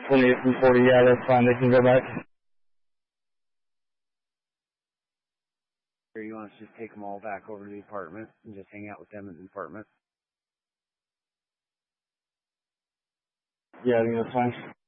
28 from 40, yeah, that's fine. They can go back. Or you want us to just take them all back over to the apartment and just hang out with them in the apartment? Yeah, I think that's fine.